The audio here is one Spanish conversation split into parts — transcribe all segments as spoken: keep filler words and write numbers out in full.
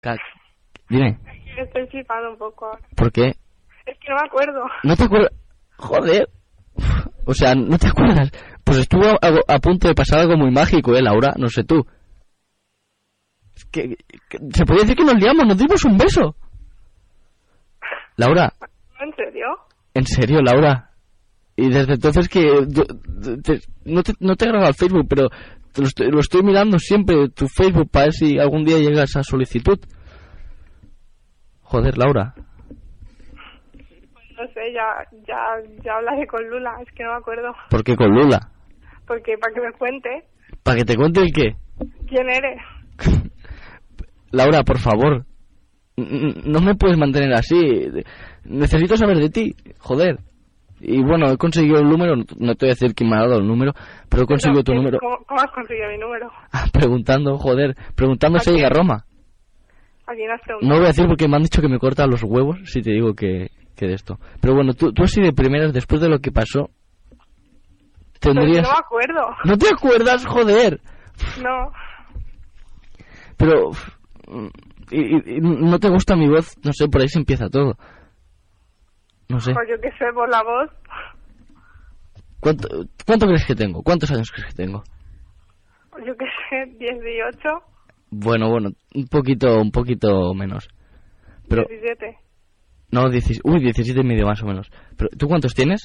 Ca- Dime. Es que estoy flipando un poco ahora. ¿Por qué? Es que no me acuerdo. ¿No te acuerdas? Joder. O sea, ¿no te acuerdas? Pues estuvo a, a punto de pasar algo muy mágico, ¿eh, Laura? No sé tú. Es que, que se podría decir que nos liamos, nos dimos un beso. Laura. ¿En serio? ¿En serio, Laura? Y desde entonces que... yo- te- no, te, no te he grabado al Facebook, pero te lo, estoy, lo estoy mirando siempre, tu Facebook, para ver si algún día llega esa solicitud. Joder, Laura. No sé, ya, ya, ya hablaré con Lula, es que no me acuerdo. ¿Por qué con Lula? Porque para que me cuente ¿Para que te cuente el qué? quién eres. Laura, por favor. N- No me puedes mantener así. Necesito saber de ti. Joder. Y bueno, he conseguido el número. No te voy a decir quién me ha dado el número, pero he conseguido tu ¿Qué- número. ¿Cómo, cómo has conseguido mi número? Preguntando, joder. Preguntando si ¿A llega a quién? Roma. ¿A quién has preguntado? No voy a decir porque me han dicho que me cortan los huevos si te digo que, que de esto. Pero bueno, tú, tú así de primeras, después de lo que pasó, Pero tendrías... no me acuerdo. ¿No te acuerdas, joder? No. Pero... Y, y- y no te gusta mi voz, no sé, por ahí se empieza todo. No sé. Pues yo qué sé, por la voz. ¿Cuánto, ¿Cuánto crees que tengo? ¿Cuántos años crees que tengo? Yo qué sé, dieciocho, Bueno, bueno, un poquito, un poquito menos. Pero... diecisiete. No, diecisiete, uy, diecisiete y medio más o menos. Pero, ¿tú cuántos tienes?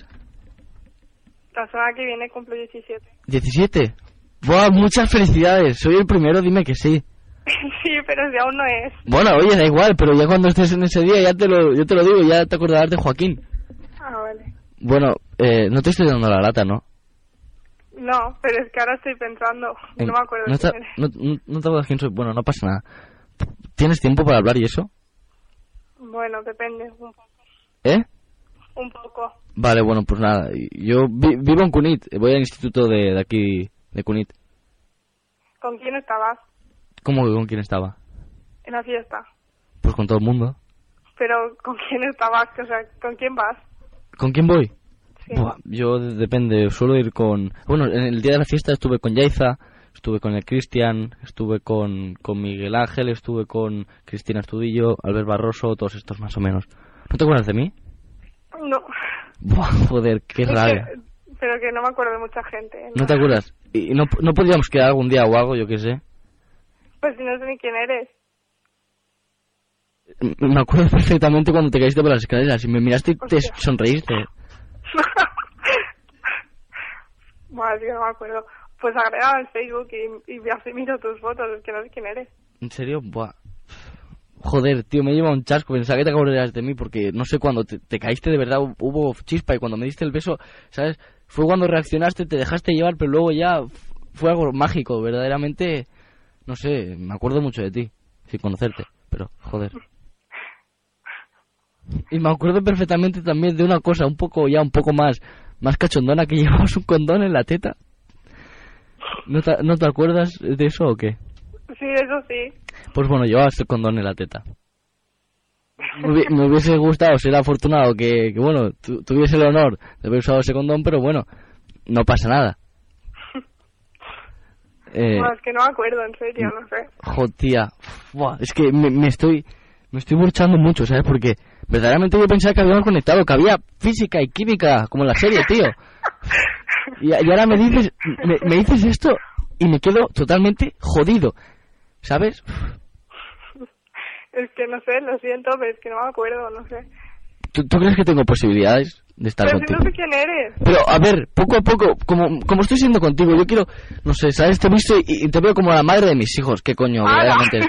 La semana que viene cumplo diecisiete. ¿diecisiete? ¡Buah, muchas felicidades! Soy el primero, dime que sí. Sí, pero si aún no es. Bueno, oye, da igual, pero ya cuando estés en ese día, ya te lo, yo te lo digo, ya te acordarás de Joaquín. Ah, vale. Bueno, eh, no te estoy dando la lata, ¿no? No, pero es que ahora estoy pensando. En- No me acuerdo no, quién te- eres. no, no, no te acuerdas quién soy. Bueno, no pasa nada. ¿Tienes tiempo para hablar y eso? Bueno, depende, un poco. ¿Eh? Un poco. Vale, bueno, pues nada. Yo vi- vivo en Cunit, voy al instituto de, de aquí, de Cunit. ¿Con quién estabas ¿Cómo que con quién estaba? en la fiesta? Pues con todo el mundo. Pero ¿con quién estabas? O sea, ¿con quién vas? ¿Con quién voy? Sí. Buah, yo de- depende, suelo ir con... Bueno, en el día de la fiesta estuve con Yaiza, estuve con el Cristian, estuve con, con Miguel Ángel, estuve con Cristina Estudillo, Albert Barroso, todos estos más o menos. ¿No te acuerdas de mí? No. Buah, joder, qué Es que- rabia. pero que no me acuerdo de mucha gente. ¿No te acuerdas? ¿Y no, no podríamos quedar algún día o algo, yo qué sé? Pues si no sé ni quién eres. M- Me acuerdo perfectamente cuando te caíste por las escaleras y me miraste y te Hostia. sonreíste. Bueno, sí, no me acuerdo. Pues agrégame al Facebook y, y así miro tus fotos, es que no sé quién eres. ¿En serio? Buah. Joder, tío, me lleva un chasco. Pensaba que te acordarías de mí porque no sé cuando te, te caíste de verdad hubo chispa y cuando me diste el beso, ¿sabes? Fue cuando reaccionaste, te dejaste llevar, pero luego ya f- fue algo mágico, verdaderamente. No sé, me acuerdo mucho de ti, sin conocerte, pero joder. Y me acuerdo perfectamente también de una cosa, un poco ya un poco más, más cachondona, que llevabas un condón en la teta. ¿No te, ¿No te acuerdas de eso o qué? Sí, eso sí. Pues bueno, llevabas el condón en la teta. Me, hubi- me hubiese gustado ser afortunado que, que bueno, tu- tuviese el honor de haber usado ese condón, pero bueno, no pasa nada. Eh, Bueno, es que no me acuerdo, en serio, no sé. jo, tía, Buah, es que me, me estoy me estoy burchando mucho, ¿sabes? Porque verdaderamente yo pensaba que habíamos conectado, que había física y química, como en la serie, tío. Y, y ahora me dices, me, me dices esto y me quedo totalmente jodido, ¿sabes? Es que no sé, lo siento, pero es que no me acuerdo, no sé. ¿Tú, tú crees que tengo posibilidades de estar Pero si contigo? no sé quién eres. Pero, a ver, poco a poco, como, como estoy siendo contigo, yo quiero, no sé, ¿sabes? Te he visto y, y te veo como la madre de mis hijos. ¿Qué coño? Ah, no. Verdaderamente.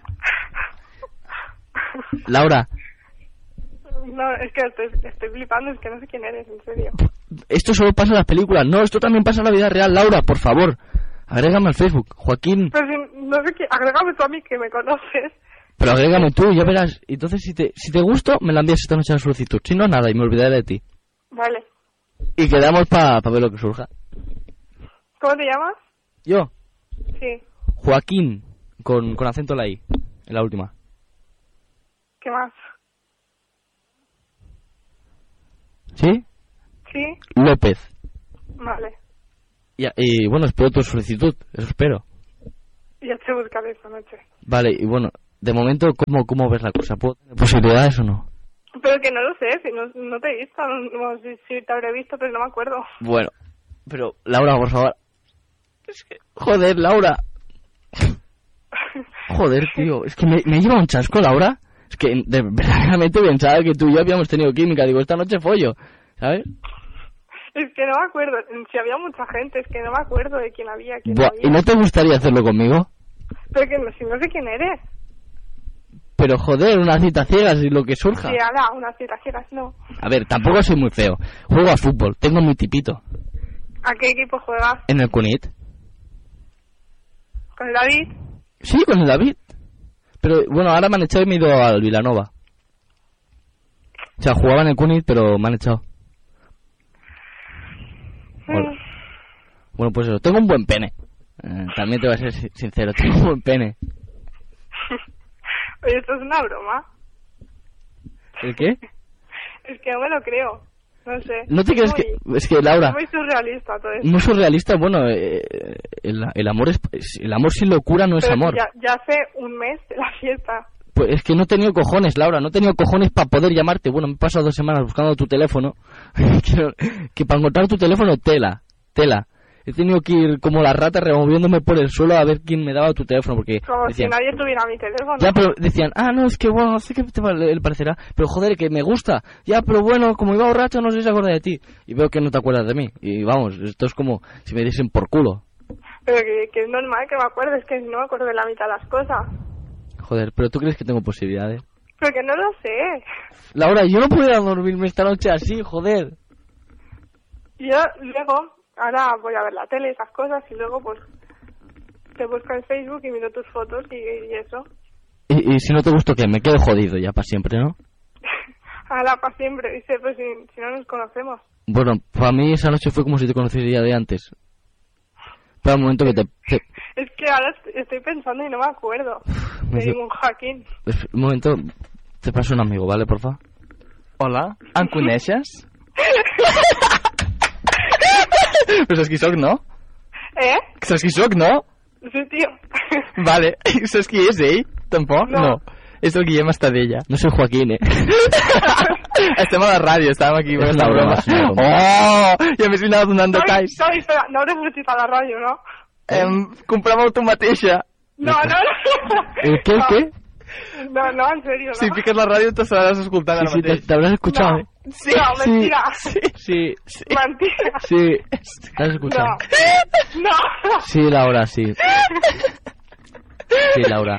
Laura, No, es que estoy, estoy flipando, es que no sé quién eres, en serio. esto solo pasa en las películas. No, esto también pasa en la vida real. Laura, por favor, agrégame al Facebook. Joaquín, Pero si no sé quién, agrégame tú a mí que me conoces. pero agrégame tú, ya verás. Entonces, si te, si te gusto, me la envías esta noche a la solicitud. Si no, nada, y me olvidaré de ti. Vale. Y quedamos para pa ver lo que surja. ¿Cómo te llamas? Yo, Sí. Joaquín, con, con acento en la I, en la última. ¿Qué más? ¿Sí? Sí. López. Vale. Y, y bueno, espero tu solicitud, eso espero. Ya te buscaré esta noche. Vale, y bueno, de momento, ¿cómo, cómo ves la cosa? ¿Puedo tener posibilidades o no? Pero que no lo sé, si no, no te he visto, no, no sé si te habré visto, pero no me acuerdo. Bueno, pero Laura, por favor. Es que, joder, Laura. Joder, tío, es que me, me lleva un chasco, Laura. Es que de, verdaderamente pensaba que tú y yo habíamos tenido química. Digo, esta noche follo, ¿sabes? Es que no me acuerdo, si había mucha gente, es que no me acuerdo de quién había, quién Buah, había. ¿y no te gustaría hacerlo conmigo? Pero que no, si no sé quién eres. Pero joder, una cita ciegas y lo que surja. Sí, ala, unas citas ciegas, no. A ver, tampoco soy muy feo. Juego a fútbol, tengo mi tipito. ¿A qué equipo juegas? En el Cunit. ¿Con el David? Sí, con el David. Pero bueno, ahora me han echado y me he ido al Vilanova. O sea, jugaba en el Cunit, pero me han echado. Bueno, bueno, pues eso, tengo un buen pene. Eh, también te voy a ser sincero, tengo un buen pene. Oye, esto es una broma. ¿El qué? Es que no me lo creo. No sé. ¿No te crees muy, que...? Es que, Laura... Es muy surrealista todo esto. Muy surrealista, bueno, eh, el, el amor es... El amor sin locura no es Pero amor. Ya, ya hace un mes de la fiesta. Pues es que no he tenido cojones, Laura, no he tenido cojones para poder llamarte. Bueno, me he pasado dos semanas buscando tu teléfono. que, que para encontrar tu teléfono, tela, tela. He tenido que ir como la rata removiéndome por el suelo a ver quién me daba tu teléfono, porque... Como decían, si nadie tuviera mi teléfono. ya, pero decían, ah, no, es que bueno, sé que te le parecerá, pero joder, que me gusta. Ya, pero bueno, como iba borracho, no sé si se acuerda de ti. Y veo que no te acuerdas de mí. Y vamos, esto es como si me diesen por culo. Pero que, que es normal que me acuerdes, que no me acuerdo de la mitad de las cosas. Joder, pero ¿tú crees que tengo posibilidades? Pero que no lo sé. Laura, yo no puedo dormirme esta noche así, joder. Yo luego, ahora voy a ver la tele y esas cosas, y luego pues te busco en Facebook y miro tus fotos y, y eso. Y, y si no te gusto, ¿qué? Me quedo jodido ya para siempre, ¿no? Ahora para siempre, dice, pues si, si no nos conocemos. Bueno, para mí esa noche fue como si te conociera de antes. Para un momento que te... te... Es que ahora estoy pensando y no me acuerdo Me de dio- ningún Joaquín. Un momento, te paso un amigo, ¿vale, porfa? Hola, em coneixes? Però saps qui sóc, no? ¿Eh? Saps qui sóc, no? Sí, tío. Vale, saps qui és ell? Tampoc? No. No. És el Guillem Estadella. No soy Joaquín, ¿eh? Estem a la ràdio, estàvem aquí per És esta una broma. broma, és una broma. Oh! I a més li anava donant Xavi, detalls. Xavi, espera, no habré sortit a la ràdio, no? Em, compra'm tu mateixa. No, no, no. ¿El qué, el no. qué? No, no, en serio, no. Si piques la ràdio t'estaràs escoltant Sí, ara sí, te, mateix. te habrás escuchado, No. ¿eh? Sí, No, mentira. Sí, Sí, sí, Mentira. sí, te has escuchado. No. No. Sí, Laura, sí. Sí, Laura.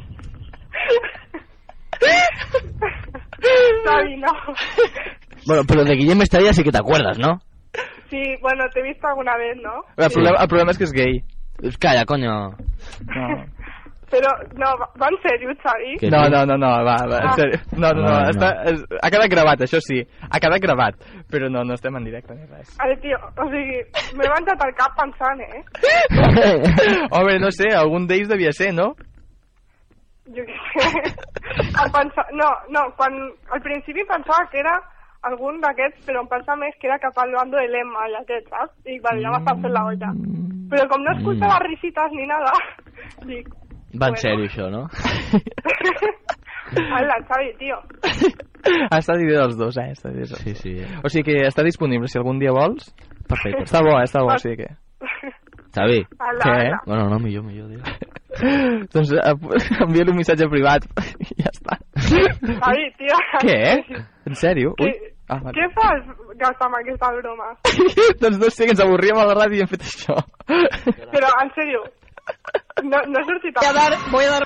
Xavi, no. Bueno, pero de Guillem Estadella sí que te acuerdas, ¿no? Sí, bueno, te he visto alguna vez, ¿no? El, Sí. problema, el problema és que és gay. Pues calla, coño. No. Pero, no, va va en serio, Xavi. ¿Qué? No, no, no, no, va, va, en Ah. sèrio. No, no, no, No, no. està, és, ha quedat gravat, això sí. Ha quedat gravat, però no, no estem en directe ni res. A ver, tío, o sigui, m'he levantat al cap pensant, eh? Home, no sé, algun d'ells devia ser, no? Jo què sé. Em pensa... No, no, quan... Al principi pensava que era algun d'aquests, però em pensava més que era cap al bando de l'Emma i aquest, saps? I vale, ja m'està fent la olla. Però com no escoltava risitas ni nada, dic... Va en bueno. serio això, no? Hola, Xavi, tío. Ha estat idea dels dos, eh? Està idea dels Sí, dos. sí. O sigui que està disponible, si algun dia vols. Perfecte. Està bo, eh? Està bo, o sigui que... Xavi. Hola, Què? hola. Bueno, no, millor, millor, digue. Doncs eh, envia-li un missatge privat i ja està. Xavi, tío. Què? En sèrio? Què, Ui. Ah, vale. què fas gastant aquesta broma? Doncs no sé, que ens avorríem a la ràdio i hem fet això. Però, en serio, no, no he sortit a... Voy a dar, voy a dar.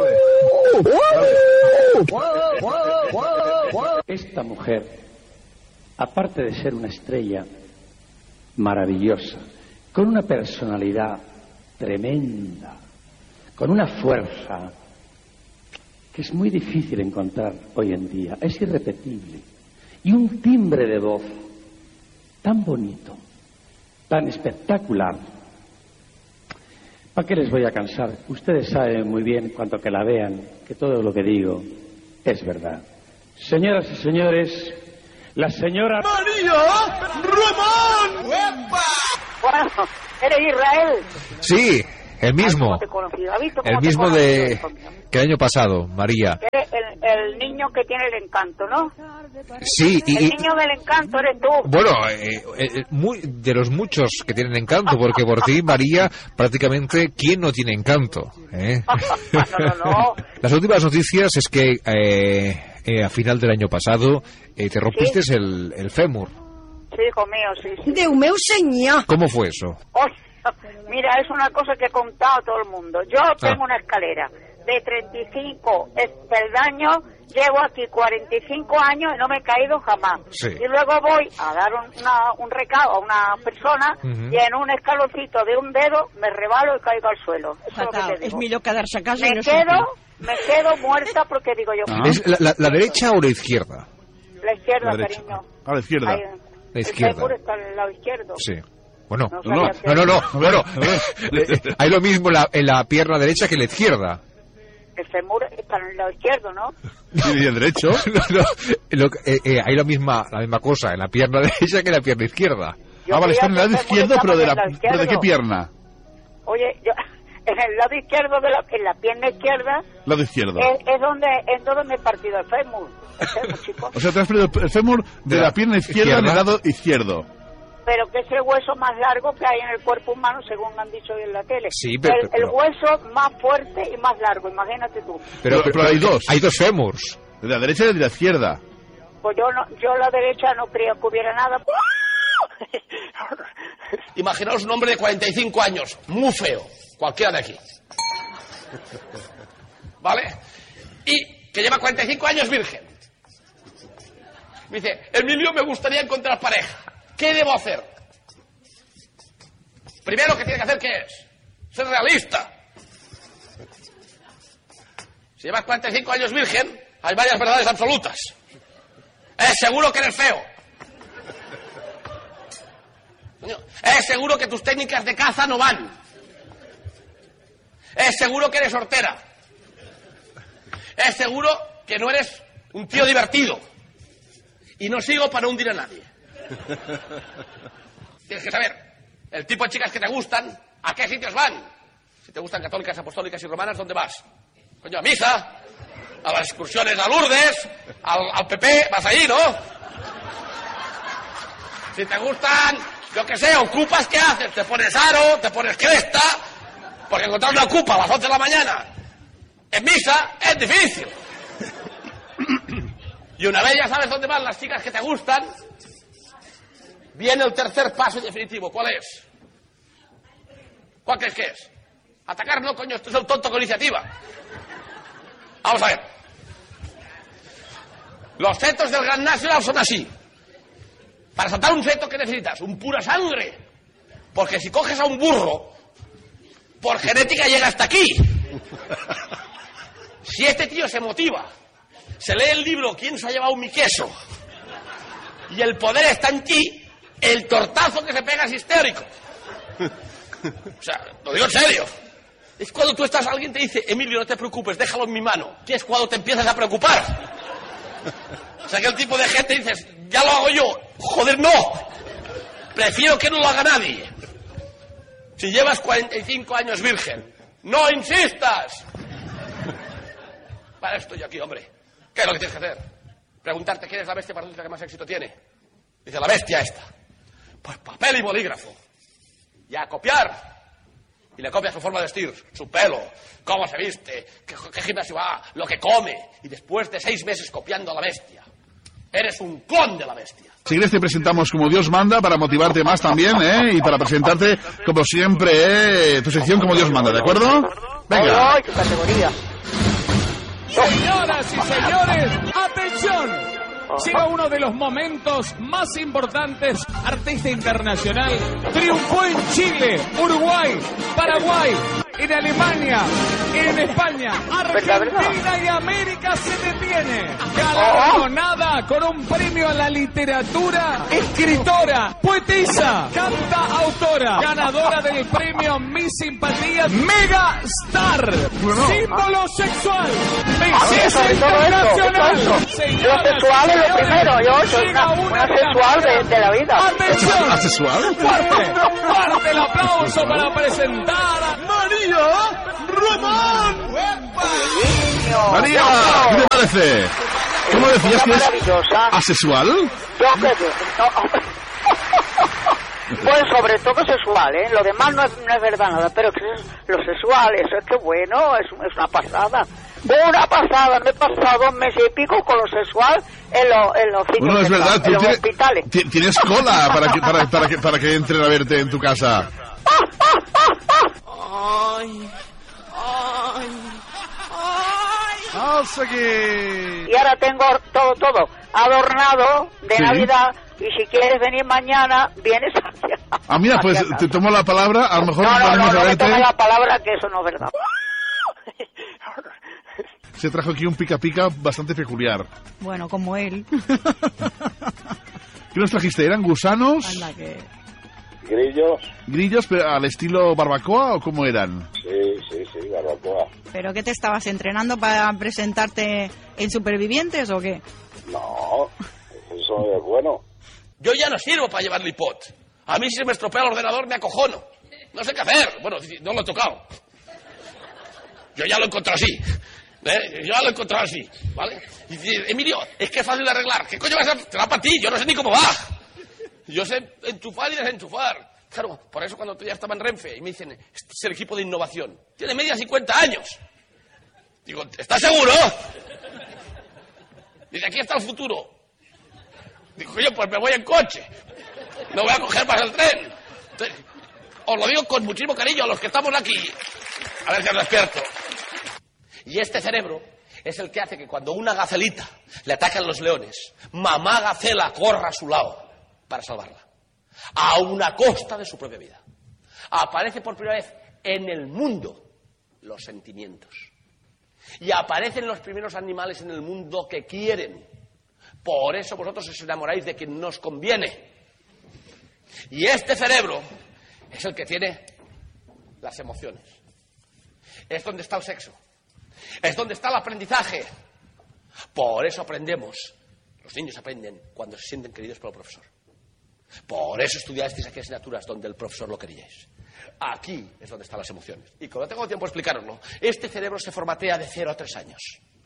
Esta mujer, aparte de ser una estrella maravillosa, con una personalidad tremenda, con una fuerza que es muy difícil encontrar hoy en día, es irrepetible, y un timbre de voz tan bonito, tan espectacular. ¿Para qué les voy a cansar? Ustedes saben muy bien, cuanto que la vean, que todo lo que digo es verdad. Señoras y señores, la señora... Bueno, ¿eres Israel? Sí, El mismo. Ay, ¿cómo te conocí, David? ¿Cómo El te mismo conocí, de hijo mío? que el año pasado, María. Eres el, el niño que tiene el encanto, ¿no? Sí, y, El y- niño del encanto eres tú. bueno, eh, eh, muy, de los muchos que tienen encanto, porque por ti, María, prácticamente, ¿quién no tiene encanto? ¿Eh? No, no, no. Las últimas noticias es que eh, eh, a final del año pasado eh, te rompiste el, el fémur. Sí, hijo mío, sí, sí. Déu meu senyor. ¿Cómo fue eso? Oye, mira, es una cosa que he contado a todo el mundo. Yo tengo Ah. una escalera de treinta y cinco peldaños, llevo aquí cuarenta y cinco años y no me he caído jamás. Sí. Y luego voy a dar un, una, un recado a una persona Ujú. y en un escaloncito de un dedo me rebalo y caigo al suelo. Eso es lo que Fatal. te És digo. millor quedar-se a casa i Me no quedo, sortir. me quedo muerta porque digo yo... ¿Es la, la- la derecha o la izquierda? La izquierda, La derecha. cariño. A la izquierda. Ahí, La el izquierda. fémur está en el lado izquierdo. Sí. Bueno, No no, no, sabía que- no, no, no, no. Eh, Hay lo mismo en la, en la pierna derecha que en la izquierda. El fémur está en el lado izquierdo, ¿no? ¿Y el derecho? No, no, lo que- eh, eh, hay la misma, la misma cosa en la pierna derecha que en la pierna izquierda. Yo Ah, vale, está en el lado creía que izquierdo, pero de la- estaba en el lado ¿Pero de qué izquierdo. pierna? Oye, yo, en el lado izquierdo, de la, en la pierna izquierda, Lado izquierdo. es, es donde es donde me he partido el fémur. El fémur, chico. O sea, te has perdido el fémur de, De la, la pierna izquierda, en el izquierda. lado izquierdo. Pero que es el hueso más largo que hay en el cuerpo humano, según han dicho hoy en la tele. Sí, pero- el, pero- el hueso más fuerte y más largo, imagínate tú. Pero, Pero- pero hay dos. Hay dos fémurs. De la derecha y de la izquierda. Pues yo, no, yo la derecha no creía que hubiera nada. Imaginaos un hombre de cuarenta y cinco años, muy feo, cualquiera de aquí. ¿Vale? Y que lleva cuarenta y cinco años virgen. Me dice, Emilio, me gustaría encontrar pareja. ¿Qué debo hacer? Primero, ¿qué tiene que hacer? ¿Qué es? Ser realista. Si llevas cuarenta y cinco años virgen, hay varias verdades absolutas. Es seguro que eres feo. Coño, es seguro que tus técnicas de caza no van. Es seguro que eres hortera. Es seguro que no eres un tío divertido. Y no sigo para no hundir a nadie. Tienes que saber el tipo de chicas que te gustan, a qué sitios van. Si te gustan católicas, apostólicas y romanas, ¿dónde vas? Coño, a misa, a las excursiones a Lourdes, al, al P P, vas allí, ¿no? Si te gustan, yo qué sé, ocupas, ¿qué haces? Te pones aro, te pones cresta, porque encontrar una ocupa a las once de la mañana en misa es difícil. Y una vez ya sabes dónde van las chicas que te gustan, viene el tercer paso definitivo. ¿Cuál es? ¿Cuál crees que es? Atacar, no, coño, esto es un tonto con iniciativa. Vamos a ver. Los fetos del Gran Nacional son así. Para saltar un feto, ¿qué necesitas? Un pura sangre. Porque si coges a un burro, por genética llega hasta aquí. Si este tío se motiva, se lee el libro ¿Quién se ha llevado mi queso? Y el poder está en ti, el tortazo que se pega es histérico. O sea, lo digo en serio. Es cuando tú estás, alguien te dice, Emilio, no te preocupes, déjalo en mi mano. Que es cuando te empiezas a preocupar. O sea, que el tipo de gente dices, ya lo hago yo. Joder, no. Prefiero que no lo haga nadie. Si llevas cuarenta y cinco años virgen, no insistas. Para esto estoy aquí, hombre. ¿Qué es lo que tienes que hacer? Preguntarte quién es la bestia pardusca que más éxito tiene. Dice, la bestia esta. Pues papel y bolígrafo. Y a copiar. Y le copias su forma de vestir, su pelo, cómo se viste, qué, qué gimnasio va, lo que come. Y después de seis meses copiando a la bestia, eres un clon de la bestia. Si quieres te presentamos como Dios manda para motivarte más también, ¿eh? Y para presentarte, como siempre, ¿eh? Tu sección como Dios manda, ¿de acuerdo? Venga. ¡Ay, qué categoría! Señoras y señores, ¡atención! Llega uno de los momentos más importantes. Artista internacional. Triunfó en Chile, Uruguay, Paraguay, en Alemania, en España, Argentina y América se detiene. Galardonada con un premio a la literatura. Escritora, poetisa, canta autora. Ganadora del premio Mi Simpatía. Mega Star. Símbolo sexual. Belleza internacional. Lo sexual es lo primero. Yo soy una, una sexual de, de la vida. Atención. ¿Asexual? Fuerte, fuerte el aplauso para presentar a María Román. María, ¿qué te parece? ¿Cómo decías que es asexual? Yo que no. Pues sobre todo sexual, ¿eh? Lo demás no es, no es verdad nada, pero que es lo sexual, eso es que bueno, es, es una pasada. Una pasada, me he pasado dos meses y pico con lo sexual en, lo, en los ciclos bueno, es verdad, en tú los tienes, hospitales. Tienes cola para que, para, para, que, para que entren a verte en tu casa. Ay, ay, ay. ¡Al seguir! Y ahora tengo todo, todo adornado de sí. Navidad. Y si quieres venir mañana, vienes hacia... Ah, mira, pues te tomo la palabra, a lo mejor no, no, podemos no, no me verte. tomes la palabra, que eso no es verdad. Se trajo aquí un pica pica bastante peculiar. Bueno, como él. ¿Qué nos trajiste? ¿Eran gusanos? Anda que... Grillos. ¿Grillos pero al estilo barbacoa o cómo eran? Sí, sí, sí, barbacoa. ¿Pero qué te estabas entrenando para presentarte en Supervivientes o qué? No, eso es bueno. Yo ya no sirvo para llevar lipot. A mí si se me estropea el ordenador me acojono. No sé qué hacer. Bueno, no lo he tocado. Yo ya lo he encontrado así. ¿Eh? Yo ya lo he encontrado así. ¿Vale? Y dice, Emilio, es que es fácil de arreglar. ¿Qué coño vas a hacer? Te va para ti. Yo no sé ni cómo va. Yo sé enchufar y desenchufar. Claro, por eso cuando ya estaba en Renfe y me dicen, este es el equipo de innovación. Tiene media cincuenta años. Digo, ¿estás seguro? Dice, aquí está el futuro. Digo, yo pues me voy en coche. No voy a coger más el tren. Entonces, os lo digo con muchísimo cariño a los que estamos aquí. A ver si os despierto. Y este cerebro es el que hace que cuando una gacelita le atacan los leones, mamá gacela corra a su lado para salvarla. A una costa de su propia vida. Aparece por primera vez en el mundo los sentimientos. Y aparecen los primeros animales en el mundo que quieren. Por eso vosotros os enamoráis de quien nos conviene. Y este cerebro es el que tiene las emociones. Es donde está el sexo. Es donde está el aprendizaje. Por eso aprendemos. Los niños aprenden cuando se sienten queridos por el profesor. Por eso estudiasteis aquí asignaturas donde el profesor lo queríais. Aquí es donde están las emociones. Y como no tengo tiempo de explicaroslo, este cerebro se formatea de cero a tres años.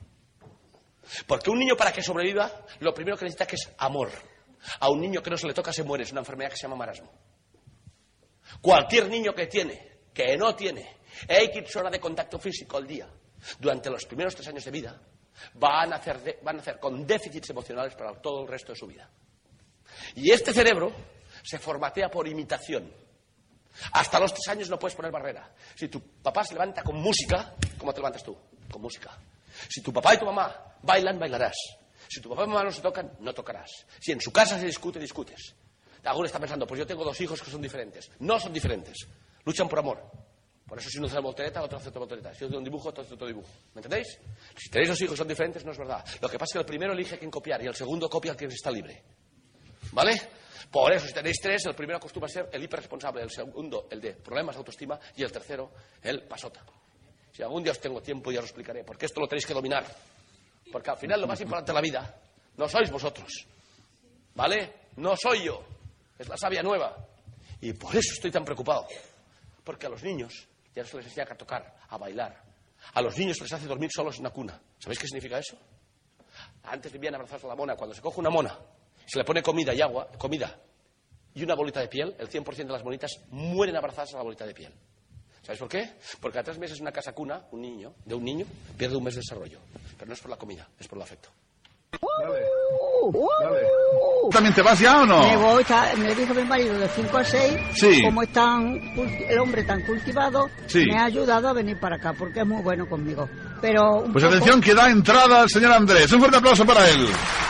Porque un niño, para que sobreviva, lo primero que necesita que es amor. A un niño que no se le toca se muere, es una enfermedad que se llama marasmo. Cualquier niño que tiene, que no tiene X horas de contacto físico al día durante los primeros tres años de vida, va a nacer, de, va a nacer con déficits emocionales para todo el resto de su vida. Y este cerebro se formatea por imitación. Hasta los tres años no puedes poner barrera. Si tu papá se levanta con música, ¿cómo te levantas tú? Con música. Si tu papá y tu mamá bailan, bailarás. Si tu papá y mamá no se tocan, no tocarás. Si en su casa se discute, discutes. Alguno está pensando, pues yo tengo dos hijos que son diferentes. No son diferentes. Luchan por amor. Por eso si uno hace voltereta, otro hace otra voltereta. Si uno hace un dibujo, otro hace otro dibujo. ¿Me entendéis? Si tenéis dos hijos que son diferentes, no es verdad. Lo que pasa es que el primero elige a quien copiar y el segundo copia a quien está libre. ¿Vale? Por eso, si tenéis tres, el primero acostumbra a ser el hiperresponsable, el segundo el de problemas de autoestima y el tercero el pasota. Si algún día os tengo tiempo ya os lo explicaré, porque esto lo tenéis que dominar. Porque al final lo más importante de la vida no sois vosotros. ¿Vale? No soy yo. Es la savia nueva. Y por eso estoy tan preocupado. Porque a los niños ya no se les enseña a tocar, a bailar. A los niños se les hace dormir solos en una cuna. ¿Sabéis qué significa eso? Antes vivían abrazados a la mona. Cuando se coge una mona, se le pone comida y agua, comida y una bolita de piel, el cien por ciento de las monitas mueren abrazadas a la bolita de piel. ¿Sabéis por qué? Porque a tres meses en una casa cuna, un niño, de un niño, pierde un mes de desarrollo. Pero no es por la comida, es por el afecto. Dale. Dale. ¿También te vas ya o no? Me voy, está, me dijo mi marido de cinco a seis, sí. Como es tan, el hombre tan cultivado, sí. Me ha ayudado a venir para acá, porque es muy bueno conmigo. Pero Pues poco... atención, que da entrada al señor Andrés. Un fuerte aplauso para él.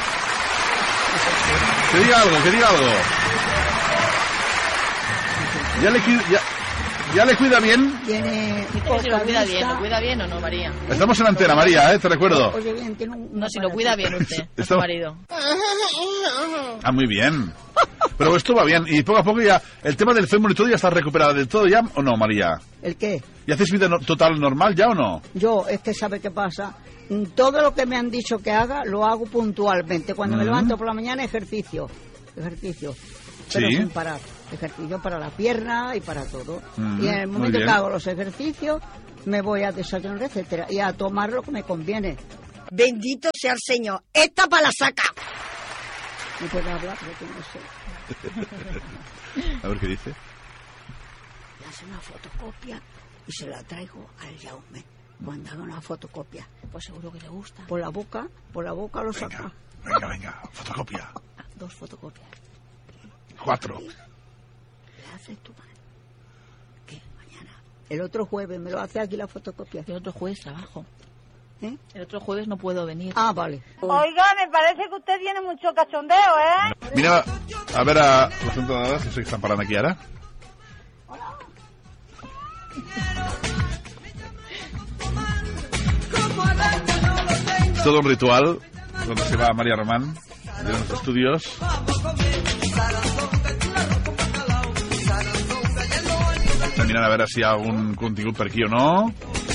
Que diga algo, que diga algo. Ya le, ya, ya le cuida bien. Tiene si lo cuida bien, ¿lo cuida bien o no, María? Estamos en antena, María, ¿eh? Te recuerdo. Oye, bien, tiene un... No, si lo cuida bien usted, a su marido. Ah, muy bien. Pero esto va bien. Y poco a poco ya, el tema del fémur y todo ya está recuperado del todo ya, ¿o no, María? ¿El qué? ¿Y haces vida no, total normal ya o no? Yo, es que ¿sabe qué pasa? Todo lo que me han dicho que haga, lo hago puntualmente. Cuando mm. me levanto por la mañana, ejercicio. Ejercicio. Pero sí. sin parar. Ejercicio para la pierna y para todo. Mm, y en el muy momento bien. que hago los ejercicios, me voy a desayunar, etcétera, y a tomar lo que me conviene. Bendito sea el Señor. Esta para la saca. No puedo hablar porque no sé. A ver qué dice. Le hace una fotocopia y se la traigo al Jaume. Cuando haga una fotocopia, pues seguro que le gusta. Por la boca, por la boca lo saca. Venga, venga, fotocopia. Ah, dos fotocopias. Cuatro. Le hace tu madre. ¿Qué? Mañana. El otro jueves me lo hace aquí la fotocopia. El otro jueves trabajo. ¿Eh? El otro jueves no puedo venir. Ah, vale. Oiga, me parece que usted tiene mucho cachondeo, ¿eh? Mira, a ver a les entrenadores, que sé que estan parlant aquí ara. Todo un ritual donde se va María Román de los estudios. Estem mirant a veure si hi ha algun contingut per aquí o no.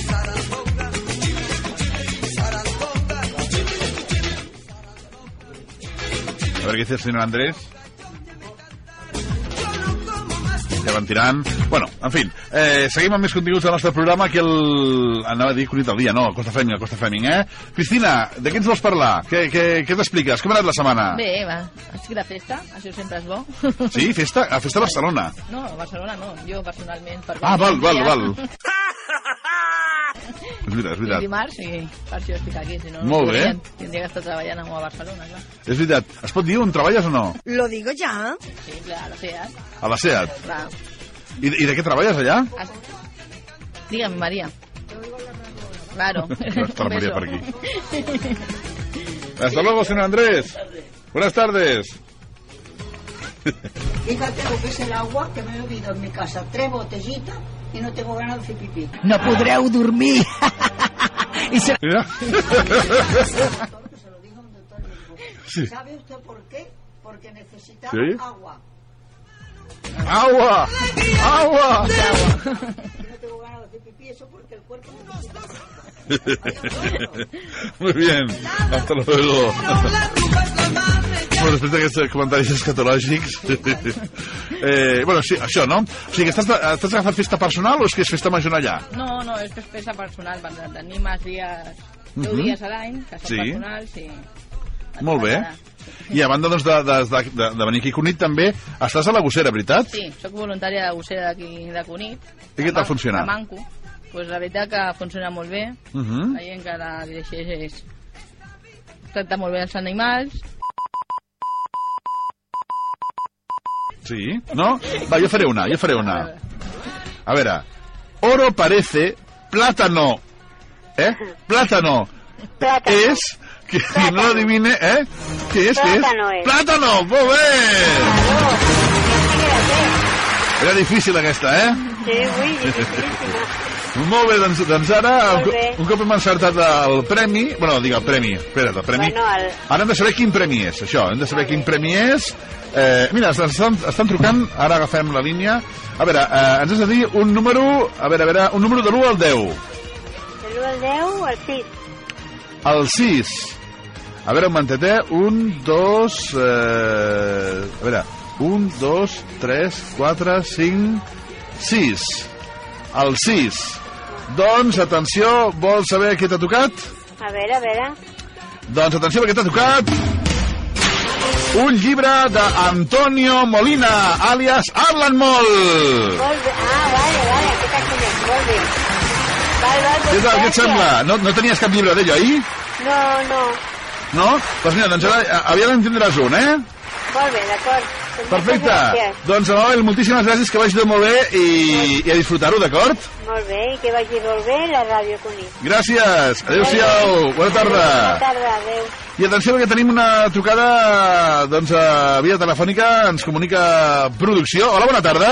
A ver qué dice el señor Andrés. Ja van tirant. Bueno, en fin, eh, seguim amb més continguts del nostre programa que el... Anava a dir Cunit al dia, no, Costa Fèming, Costa Fèming, eh? Cristina, de què ens vols parlar? Què, què, què t'expliques? Com ha anat la setmana? Bé, va, estic de festa, això sempre és bo. Sí, festa? A festa a Barcelona? No, a Barcelona no, jo personalment. Per ah, val, val, val. És veritat, és veritat. I dimarts, sí, per això estic aquí, si no... Molt bé. Tindria que estar treballant a Barcelona, clar. És veritat. Es pot dir on treballes o no? Lo digo ya. Sí, clar, a la SEAT. A la SEAT? Clar. I, I de què treballes allà? Dígame, María. Claro. Está la María por aquí. Hasta luego, señor Andrés. Buenas tardes. Fíjate lo que es el agua, que me he bebido en mi casa tres botellitas y no tengo ganas de hacer pipí. No podreu dormir. y se... Mira. Sí. ¿Sabe usted por qué? Porque necesitaba ¿Sí? agua. ¡Agua! ¡Agua! Y no tengo ganas de hacer pipí, eso porque el cuerpo necesita. Muy bien. Hasta luego. Bueno, després d'aquests comentaris escatològics... eh, bueno, sí, això, no? O sigui, estàs, estàs agafant festa personal o és que és festa major allà? No, no, és que és festa personal, perquè tenim els dies, deu Uh-huh. dies a l'any, que són Sí. personals, i... Molt bé. I a banda doncs, de, de, de, de, de venir aquí a Cunit també, estàs a la Gossera, veritat? Sí, sóc voluntària de gossera d'aquí de Cunit. I què tal funciona? A Manco. Pues la veritat que funciona molt bé. Uh-huh. La gent que la dirigeix és... tracta molt bé els animals. Sí? No? Va, jo faré una, jo faré una. A veure. Oro parece, plátano. ¿Eh? Plátano. Plátano. És... Que si no lo adivine, ¿eh? ¿Qué es? ¿Qué es? Plátano és. ¡Plátano! ¡Molt bé! Era difícil aquesta, eh? Sí, ui, dificilíssima. Molt bé, doncs, doncs ara, un, Molt bé. co- un cop hem encertat el premi... Bueno, digue, el premi, espera't, el premi... Bueno, el- Ara hem de saber quin premi és, això, hem de saber quin premi és... Eh, mira, estan, estan, estan trucant, ara agafem la línia... A veure, eh, ens has de dir un número... A veure, a veure, un número de l'u al deu. De l'u al deu, al sis. El sis. A veure, un momentet, eh? Un, dos... Eh... A veure... Un, dos, tres, quatre, cinc... Sis. El sis. Doncs, atenció, vols saber què t'ha tocat? A veure, a veure. Doncs atenció, perquè t'ha tocat... Un llibre d'Antonio Molina, àlias Arlan Moll. Molt bé. Ah, vale, vale, aquest conec, molt bé. Val, val, Què tal, què et gràcies. sembla? No, no tenies cap llibre d'ell, oi? No, no. No? Doncs mira, doncs ara aviat en tindràs un, eh? Molt bé, d'acord. Doncs Perfecte. moltes gràcies. Doncs, Amabel, moltíssimes gràcies, que vagi tot molt bé i, i a disfrutar-ho, d'acord? Molt bé, i que vagi molt bé la ràdio Cunit. Gràcies. Adéu-siau. Bona tarda. Bona tarda, adéu. I atenció, perquè tenim una trucada, doncs, a via telefònica, ens comunica producció. Hola, bona tarda.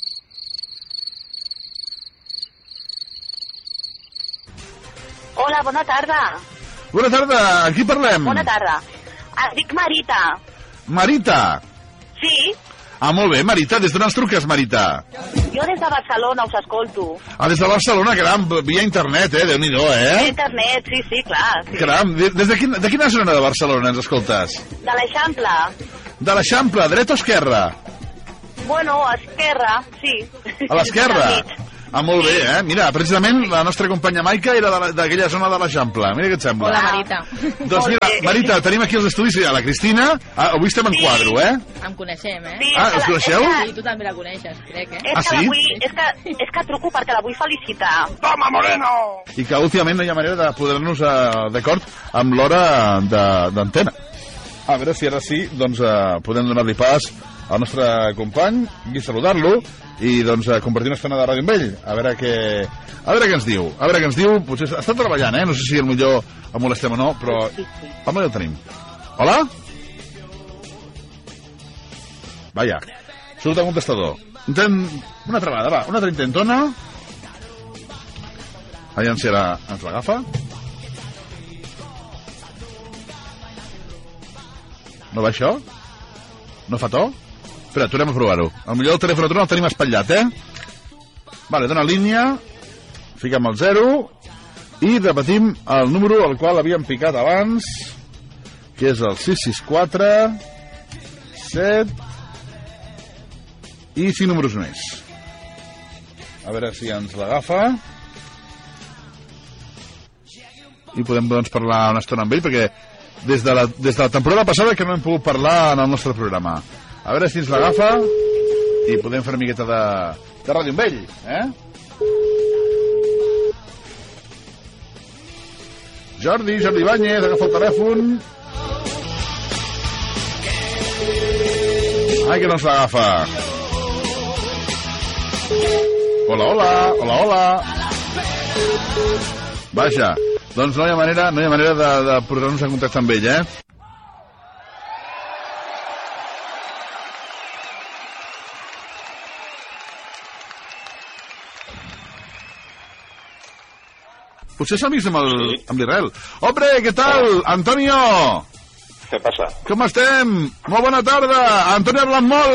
Hola, bona tarda. Bona tarda, amb qui parlem? Bona tarda. Em dic Marita. Marita. Sí? Ah, molt bé, Marita, des d'on ens truques, Marita? Jo des de Barcelona us escolto. Ah, des de Barcelona, caram, via internet, eh? Déu-n'hi-do, eh? Internet, sí, sí, clar. Sí. Caram, des de, quin, de quina zona de Barcelona ens escoltes? De l'Eixample. De l'Eixample, dreta o esquerra? Bueno, a esquerra, sí. A l'esquerra? Ah, molt bé, eh? Mira, precisament la nostra companya Maica era d'aquella zona de l'Eixample. Mira què et sembla. Hola, Marita. Doncs mira, Marita, tenim aquí els estudis la Cristina. Ah, avui estem en quadro, eh? Em coneixem, eh? Sí, ah, us coneixeu? Sí, tu també la coneixes, crec, eh? És ah, que sí? Vull, és, que, és que truco perquè la vull felicitar. Toma, Moreno! I que últimament no hi ha manera de poder-nos uh, d'acord amb l'hora d'antena. A veure si ara sí, doncs, uh, podem donar-li pas al nostre company i saludar-lo i doncs uh, compartir una estona de ràdio amb ell. A veure què, a veure què ens diu. A veure què ens diu. Potser està treballant, eh? No sé si el millor el molestem o no, però home, ja el tenim. Hola? Vaja, surt el contestador. Intent... Una altra vegada, va, una altra intentona. Aviam si ara ens l'agafa. No va això? No fa to? Espera, tornem a provar-ho. El millor el telèfon el tenim espatllat, eh? Vale, dona línia, fiquem el zero i repetim el número al qual havíem picat abans, que és el sis sis quatre set i cinc números més. A veure si ens l'agafa. I podem, doncs, parlar una estona amb ell, perquè des de la, des de la temporada passada que no hem pogut parlar en el nostre programa. A veure si ens l'agafa i podem fer una miqueta de, de ràdio amb ell, eh? Jordi, Jordi Ibáñez, agafa el telèfon. Ai, que no ens l'agafa. Hola, hola, hola, hola. Vaja, doncs no hi ha manera, no hi ha manera de, de posar-nos en contacte amb ell, eh? Potser s'amics amb el- amb l'Israel. Hombre, què tal? Antonio! Què passa? Com estem? Molt bona tarda! Antonio Arlamol!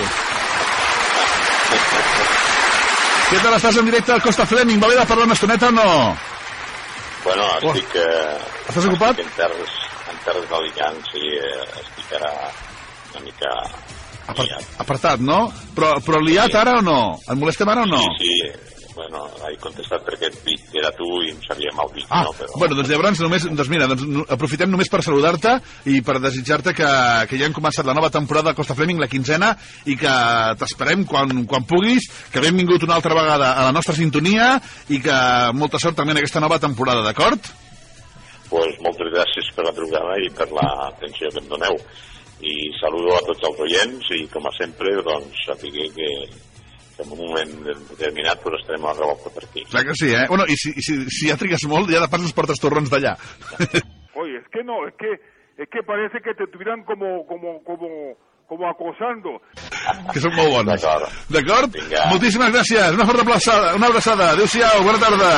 Què tal, estàs en directe al Costa Fleming? Va bé de parlar una estoneta o no? Bueno, estic... Eh, Estàs ocupat? Estic en terres, en terres d'Alicant, sí, eh, estic ara una mica... Apart, apartat, no? Però, però liat ara o no? Et molestem ara o no? Sí, sí, bueno, he contestat perquè et dic que era tu i em sabia mal dit, Ah, no? Però... bueno, doncs llavors només, doncs mira, doncs no- aprofitem només per saludar-te i per desitjar-te que, que ja hem començat la nova temporada de Costa Fleming, la quinzena, i que t'esperem quan, quan puguis, que benvingut una altra vegada a la nostra sintonia i que molta sort també en aquesta nova temporada, d'acord? Pues moltes gràcies per la trucada i per l'atenció que em doneu. I saludo a tots els oients i, com a sempre, doncs, sapigueu que, que en un moment determinat pues, estarem a la revolta per aquí. Clar que sí, eh? Bueno, i si, i si, si ja trigues molt, ja de pas ens portes torrons d'allà. Oye, es que no, es que, es que parece que te estuvieran como, como, como, como acosando. Que són molt bons. D'acord. D'acord? Vinga. Moltíssimes gràcies. Una forta abraçada. Una abraçada. Adéu-siau. Bona tarda.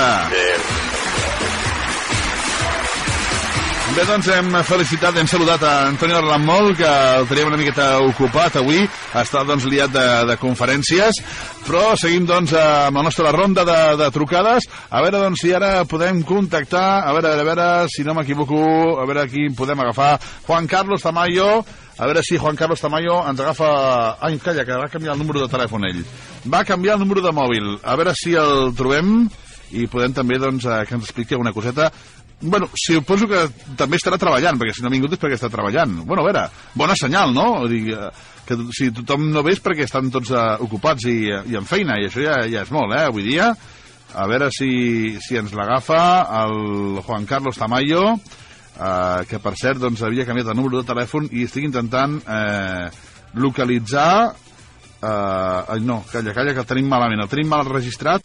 Bé, doncs hem felicitat, hem saludat a Antonio Arlamol, que el teníem una miqueta ocupat avui, està doncs liat de, de conferències, però seguim doncs amb la nostra ronda de, de trucades, a veure doncs si ara podem contactar, a veure, a veure, si no m'equivoco, a veure qui podem agafar, Juan Carlos Tamayo, a veure si Juan Carlos Tamayo ens agafa... Ai, calla, que va canviar el número de telèfon ell. Va canviar el número de mòbil, a veure si el trobem i podem també doncs que ens expliqui alguna coseta. Bueno, suposo que també estarà treballant, perquè si no ha vingut és perquè està treballant. Bueno, a veure, bona senyal, no? O dir, que si tothom no ve és perquè estan tots uh, ocupats i, i en feina, i això ja, ja és molt, eh, avui dia. A veure si, si ens l'agafa el Juan Carlos Tamayo, uh, que per cert doncs, havia canviat el número de telèfon i estic intentant eh, localitzar... Uh, ai, no, calla, calla, que el tenim malament, el tenim mal registrat.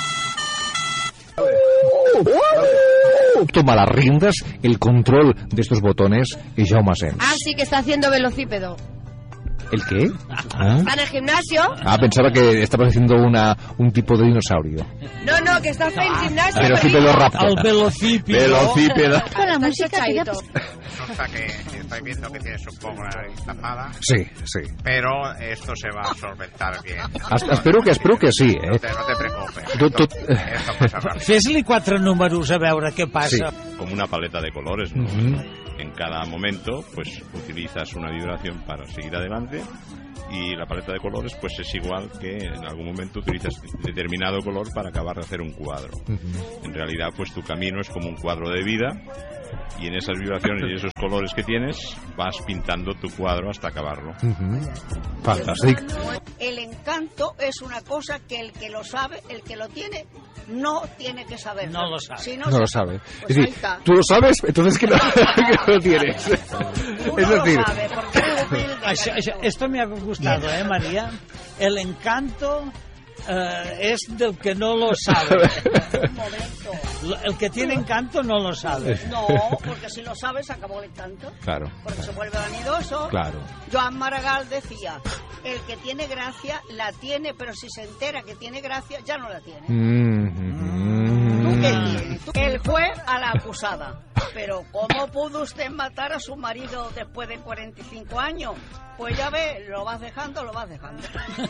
Toma las riendas, el control de estos botones y Jaume Asens. Ah, sí, que está haciendo velocípedo. ¿El qué? ¿Ah? ¿Está en el gimnasio? Ah, pensaba que estabas haciendo una, un tipo de dinosaurio. No, no, que está en gimnasio. Pero sí, velociraptor. El velocípedo. Velocípedo. Con la música que ya... Cosa que estoy viendo que tienes un poco la nariz tapada. Sí, sí. Pero esto se va a solventar bien. Es, espero que espero que sí, eh? No te, no te preocupes. Tu, tu... Esto pasa rápido. Fes-li quatre números a veure què passa. Sí. Como una paleta de colores, ¿no? Uh-huh. En cada momento, pues utilizas una vibración para seguir adelante y la paleta de colores, pues es igual que en algún momento utilizas determinado color para acabar de hacer un cuadro. Uh-huh. En realidad, pues tu camino es como un cuadro de vida y en esas vibraciones y esos colores que tienes vas pintando tu cuadro hasta acabarlo. Uh-huh. Fantástico. El encanto es una cosa que el que lo sabe, el que lo tiene, no tiene que saber. No lo sabe. Si no, no lo sabe. Pues es decir, tú lo sabes, entonces que no, que no lo tienes. Uno es decir, lo sabe, porque es humilde. Això, això, esto me ha gustado, ¿eh, María? El encanto eh, es del que no lo sabe. Un momento. El que tiene encanto no lo sabe. No, porque si lo sabes, acabó el encanto. Claro. Porque se vuelve vanidoso. Claro. Joan Maragall decía, el que tiene gracia la tiene, pero si se entera que tiene gracia, ya no la tiene. Mm-hmm. ¿Tú qué tienes? El juez a la acusada. Pero ¿cómo pudo usted matar a su marido después de cuarenta y cinco años? Pues ya ve, lo vas dejando, lo vas dejando.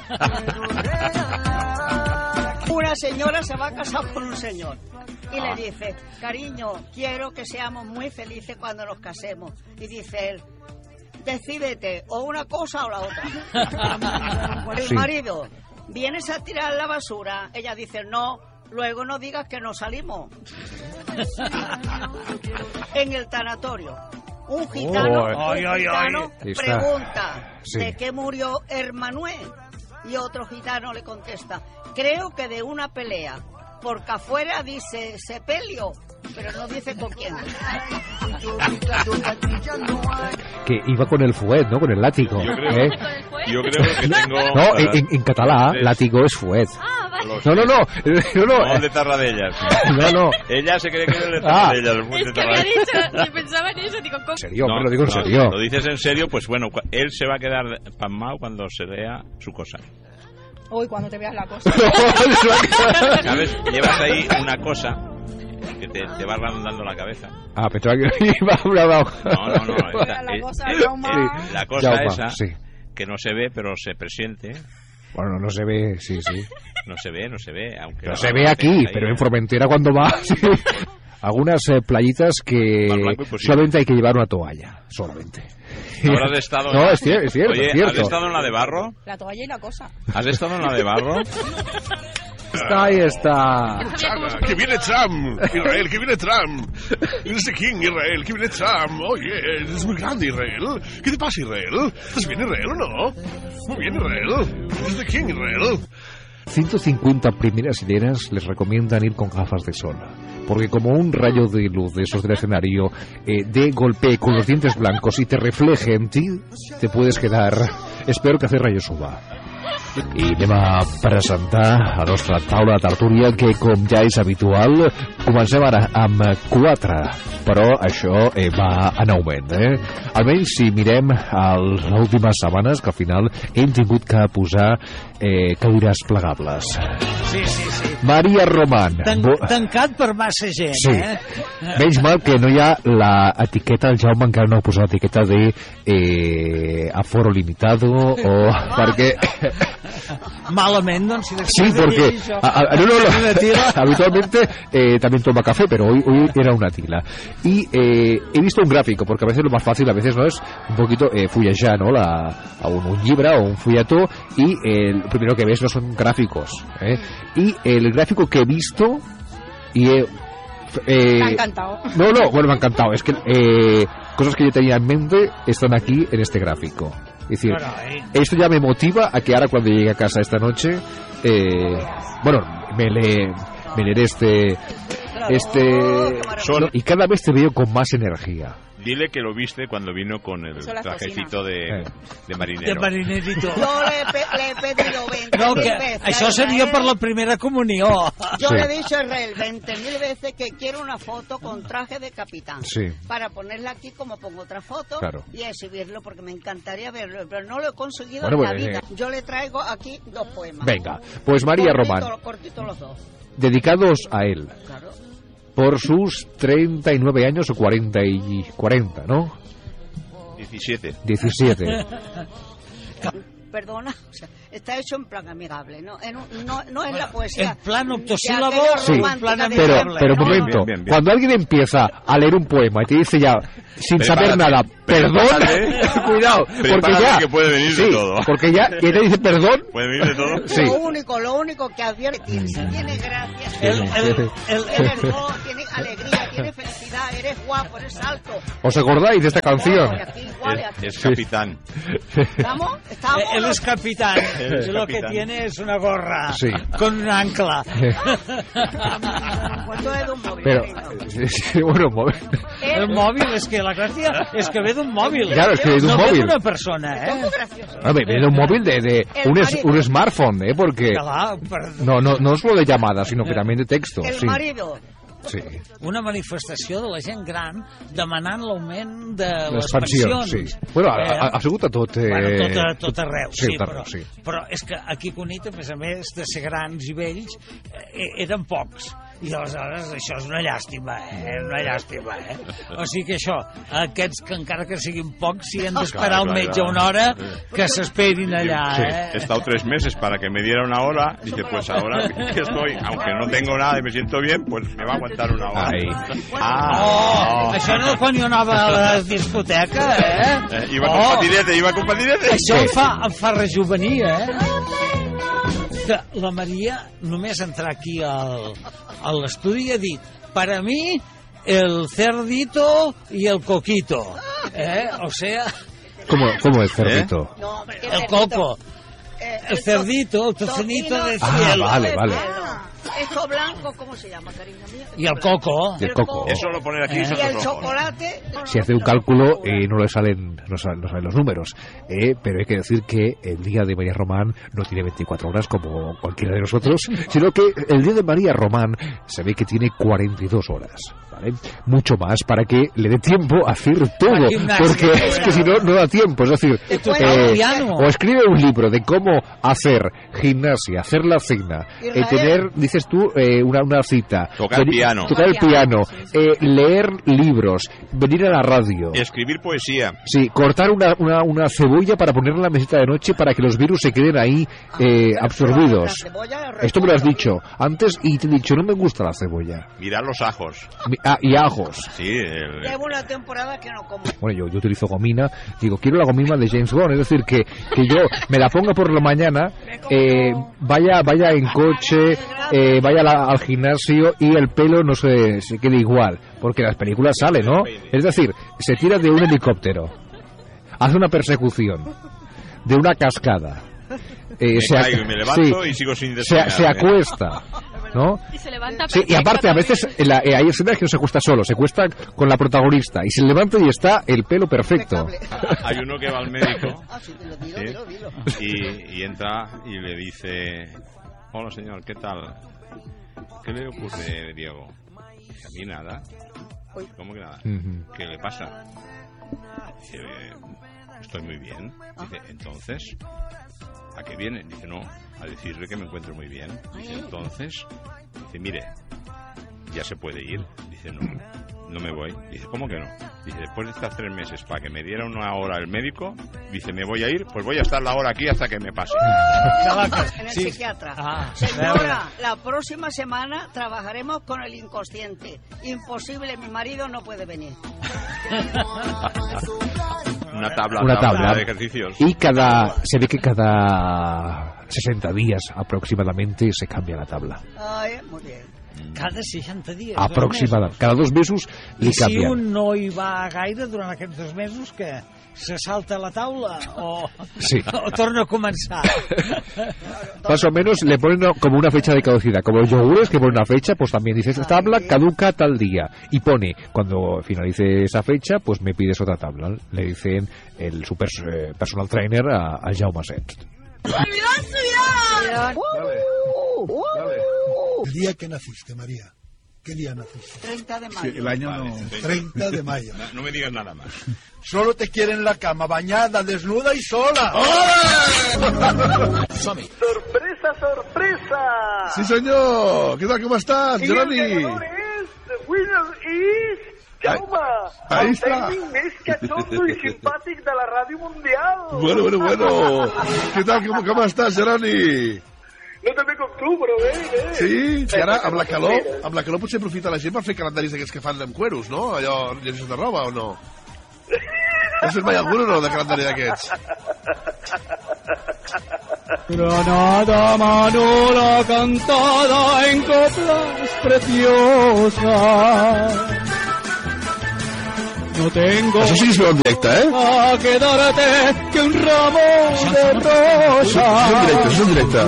Una señora se va a casar con un señor y le dice, cariño, quiero que seamos muy felices cuando nos casemos. Y dice él, decídete, o una cosa o la otra. El Sí. marido, ¿vienes a tirar la basura? Ella dice, no, luego no digas que no salimos. En el tanatorio, un gitano, Oh, ay, un ay, gitano ay. Está. pregunta, Sí. ¿de qué murió Hermanuel? Y otro gitano le contesta, creo que de una pelea, porque afuera dice sepelio, pero no dice con quién. que iba con el fuet, ¿no? Con el látigo. Yo creo, ¿eh? yo creo que tengo... No, en, en, en català, látigo es fuet. Los- No, no, no, no, no. No, el de Tarradellas. No, no. Ella se cree que es el de Ah. Tarradellas. el Es de que me ha Tarradellas. dicho, si pensaba en eso, digo, ¿cómo? En serio, me lo digo en serio. Lo dices en serio, pues bueno, cu- él se va a quedar pasmado cuando se lea su cosa. Uy, cuando te veas la cosa. ¿Sabes? Llevas ahí una cosa que te, te va rondando la cabeza. Ah, pensaba que iba a hablar. No, no, no. esta- La es- cosa, es- Jaume. es- la cosa Jaume, esa sí. que no se ve, pero se presiente. Bueno, no se ve, sí, sí. No se ve, no se ve. Aunque Pero la se barba ve la aquí, tengas ahí. pero en Formentera cuando va... sí. Algunas eh, playitas que Más blanco imposible. solamente hay que llevar una toalla, solamente. ¿No habrás estado en No, la- es cier- es cierto, Oye, es cierto. ¿has estado en la de barro? La toalla y la cosa. ¿Has estado en la de barro? Está, ahí está. Chana, que viene Trump, Israel, que viene Trump. Eres de King, Israel, que viene Trump. Oye, es muy grande, Israel. ¿Qué te pasa, Israel? ¿Estás bien, Israel, o no? Muy bien, Israel. Eres de King, Israel. ciento cincuenta primeras hileras les recomiendan ir con gafas de sol, porque como un rayo de luz de esos del escenario eh, de golpe con los dientes blancos y te refleje en ti, te puedes quedar. Espero que hacer rayo suba. I anem a presentar a la nostra taula de tertúlia que, com ja és habitual, comencem ara amb quatre, però això eh, va en augment, eh? Almenys si mirem a les últimes setmanes, que al final hem tingut que posar eh, cadires plegables. Sí, sí, sí. Maria Román. Tan, Bo- tancat per massa gent, Sí. eh? Menys mal que no hi ha l'etiqueta, el Jaume encara no ha posat l'etiqueta de eh, aforo limitado o perquè... Malament, doncs, si Sí, després de porque dir això, a- a- no, no, no, una tira... habitualmente eh, también toma café, pero hoy, hoy era una tila. Y eh, he visto un gráfico, porque a veces lo más fácil, a veces no es un poquito eh, fullejar, ¿no? La, a un, un llibre o un folletó, y eh, lo primero que ves no son gráficos. ¿eh? Y el gráfico que he visto y he... eh, Me ha encantado. no, no, bueno, me ha encantado. Es que eh, cosas que yo tenía en mente están aquí en este gráfico. Es decir, Carai. esto ya me motiva a que ahora cuando llegue a casa esta noche, eh, bueno, me, le, me leeré este... este Son- y cada vez te veo con más energía. Dile que lo viste cuando vino con el Eso en la trajecito de, Eh. de marinero. De marinerito. Yo le, pe- le he pedido veinte No, mil que veces. això a seria Israel. per la primera comunió. Yo Sí. le he dicho a Israel veinte mil veces que quiero una foto con traje de capitán. Sí. Para ponerla aquí como pongo otra foto Claro. y exhibirlo porque me encantaría verlo, pero no lo he conseguido Bueno, en la pues, vida. eh. Yo le traigo aquí dos poemas. Venga, pues María Cortito, Román, cortito los dos. dedicados a él, Claro. por sus treinta y nueve años o cuarenta y cuarenta, ¿no? diecisiete. diecisiete. Perdona, o sea, está hecho en plan amigable, ¿no? En un- no, no es la poesía. En plan de octosílabo, aquella Sí, romántica de pero, siempre, pero un ¿no? momento, Bien, bien, bien. cuando alguien empieza a leer un poema y te dice ya, sin Prepárate, saber nada, perdón, prepárate. cuidado, porque Prepárate ya, que puede venir de sí, todo. porque ya, y te dice perdón, ¿Puede venir de todo? sí. Lo único, lo único que advierte, si tiene gracia, si El, el, el, tienes voz, tienes alegría, tienes felicidad, eres guapo, eres alto. ¿Os acordáis de esta canción? Y aquí igual, y aquí. Es, es capitán. ¿Estamos? ¿Estamos? él es capitán. Él es Lo que capitán. tiene es una gorra Sí. con un ancla. Pues todo es de un móvil, Pero, cariño. sí, sí, bueno, mo- El móvil, es que la gracia es que ve d'un mòbil. Claro, es que ve d'un no móvil. ve d'una persona, eh? Muy gracioso. a ver, viene un móvil de, de El un, es- marido. un smartphone, ¿eh? Porque Clar, per... no, no, no solo de llamadas, sino que también de texto, El sí. marido. Sí. Una manifestació de la gent gran demanant l'augment de les L'expansió, pensions. sí. Bueno, ha, ha, ha sigut a tot... Eh... Bueno, tot, a, tot arreu, sí, sí, tot però, arreu, sí. però és que aquí a Cunit, a més a més de ser grans i vells, eh, eren pocs. I aleshores això és una llàstima, eh? Una llàstima, eh? O sigui que això, aquests que encara que siguin pocs, si han d'esperar Claro, al claro, metge claro. una hora, que s'esperin allà, Sí, eh? he estado tres meses para que me diera una hora. Dice, pues ahora que estoy, aunque no tengo nada y me siento bien, pues me va a aguantar una hora. Ai. Ah, Oh, això no quan jo anava a la discoteca, eh? Eh, iba con patinete, iba con patinete. Això em fa, em fa rejuvenir, eh? Que la Maria, només entrar aquí al, a l'estudi, ha dit, per a mi, el cerdito y el coquito, eh? O sea, ¿Cómo, cómo es, Cerdito? No, hombre, ¿qué el cerdito? coco, Eh, el cerdito, el tocinito de Ah, cielo. vale, vale. Esto blanco, ¿cómo se llama, cariño mío? Y el coco. Y el coco. Eso lo poner aquí Eh. son Y el los ojos. chocolate. Si hace un cálculo eh, no le salen no salen, no salen los números, eh, pero hay que decir que el día de María Román no tiene veinticuatro horas como cualquiera de nosotros, sino que el día de María Román se ve que tiene cuarenta y dos horas, ¿vale? Mucho más para que le dé tiempo a hacer todo, La gimnasia, porque es que si no, no da tiempo, es decir, Y tocar el piano. o escribe un libro de cómo hacer gimnasia, hacer la cena, eh, Israel. tener, dices tú, eh, una, una cita, Tocar el venir- piano. tocar el piano, eh, leer libros, venir a la radio. Escribir poesía. Sí, cortar una, una, una cebolla para ponerla en la mesita de noche para que los virus se queden ahí eh, absorbidos. La cebolla, el Esto me lo has repollo. dicho antes y te he dicho, no me gusta la cebolla. Mirar los ajos. Mi- Ah, y ajos. Sí, el- Llevo una temporada que no como. Bueno, yo, yo utilizo gomina, digo, quiero la gomina de James Bond, es decir, que, que yo me la ponga por la mañana, eh, vaya vaya en coche, eh, vaya a la- al gimnasio y el pelo no se, se quede igual, porque en las películas sale, ¿no? Es decir, se tira de un helicóptero, hace una persecución, de una cascada, eh, me se, ac- caigo y me levanto sí, y sigo sin se, desayunar. se acuesta, ¿no? Y se levanta Sí, y aparte a veces en la- eh, hay escenas que no se acuesta solo, se acuesta con la protagonista y se levanta y está el pelo perfecto. Hay uno que va al médico Ah, sí, dilo, dilo, ¿sí? dilo, dilo. y, y entra y le dice, hola señor, ¿qué tal? ¿Qué le ocurre, Diego? Dice, a mí nada. ¿Cómo que nada? Ujú. ¿Qué le pasa? Dice, "Eh, estoy muy bien. Dice, entonces, ¿a qué viene? Dice, no, a decirle que me encuentro muy bien. Dice, entonces, dice, mire, ya se puede ir. Dice, no, no me voy. Dice, ¿cómo que no? Dice, después de estar tres meses para que me diera una hora el médico, dice, me voy a ir, pues voy a estar la hora aquí hasta que me pase. En el Sí. psiquiatra. Ah, Señora, la próxima semana trabajaremos con el inconsciente. Imposible, mi marido no puede venir. Una tabla, Una tabla. de ejercicios. Y cada se ve que cada sesenta días aproximadamente se cambia la tabla. Ay, muy bien. cada seixanta dies. Aproximadament. Cada dos mesos li I si canvien. un no hi va gaire durant aquests dos mesos, que se salta a la taula o, Sí. o torna a començar. Más o menos le ponen una- como una fecha de caducidad. Como los yogures que ponen una fecha, pues también dices, esta tabla caduca tal día. Y pone, cuando finalice esa fecha, pues me pides otra tabla. Le dicen el super eh, personal trainer a, a Jaume Sens. El día que naciste, María. ¿Qué día naciste? treinta de Sí, mayo. el año no. treinta de mayo. No, no me digas nada más. Solo te quiere en la cama, bañada, desnuda y sola. ¡Sorpresa, sorpresa! Sí, senyor! Què tal, com estàs, I el Jeroni? ganador es... The winner is... Jaume! Ahí el está. tècnic més cachondo i simpàtic de la ràdio mundial! Bueno, bueno, bueno. Què tal, com, com estàs, Jeroni? No també com tu, però bé, bé. Sí? I ara, amb la calor, amb la calor potser aprofita la gent per fer calendaris d'aquests que fan amb cueros, no? Allò, llegeixes de roba, o no? Has fet mai algun o no, de calendari d'aquests? Granada Manora cantada en coplas preciosas. No tengo Això sí que es veu en directe, eh? a quedarte que un ramo de Això és en directe, això és en rosas. directe.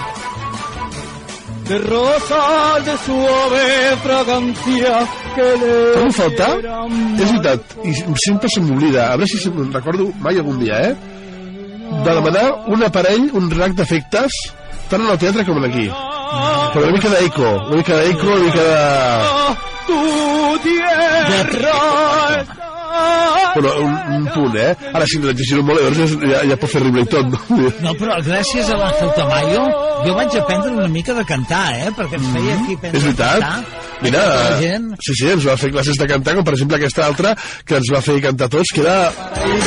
De rosas de suave fragancia que le... Trobo a faltar, és veritat, i sempre se m'oblida, a veure si se'n recordo mai algun dia, eh? De demanar un aparell, un rack d'efectes, tant en el teatre com aquí. Però una mica d'eco, una mica d'eco, una mica de... Tu tierra está... Bueno, un, un punt, eh? Ara, si l'exagero molt, llavors ja, ja pot fer riure i tot, no? No, però gràcies a l'Àngel Tamayo jo vaig aprendre una mica de cantar, eh? Perquè ens feia aquí aprendre És veritat. a cantar. Mira, La gent... sí, sí, ens va fer classes de cantar, com per exemple aquesta altra, que ens va fer cantar tots, que era...